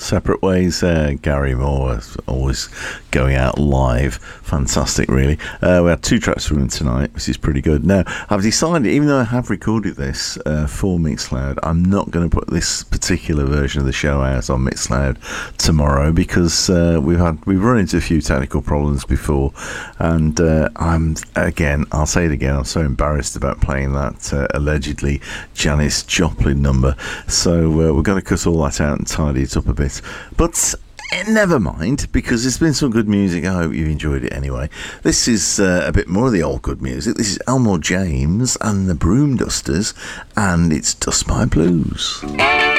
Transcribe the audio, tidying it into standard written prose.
Separate Ways, Gary Moore, always going out live. Fantastic, really. We had 2 tracks from him tonight, which is pretty good. Now, I've decided, even though I have recorded this for Mixcloud, I'm not going to put this particular version of the show out on Mixcloud tomorrow because we've run into a few technical problems before, and I'll say it again, I'm so embarrassed about playing that allegedly Janis Joplin number, so we're going to cut all that out and tidy it up a bit. But never mind, because there's been some good music. I hope you enjoyed it anyway. This is a bit more of the old good music. This is Elmore James and the Broom Dusters, and it's Dust My Blues.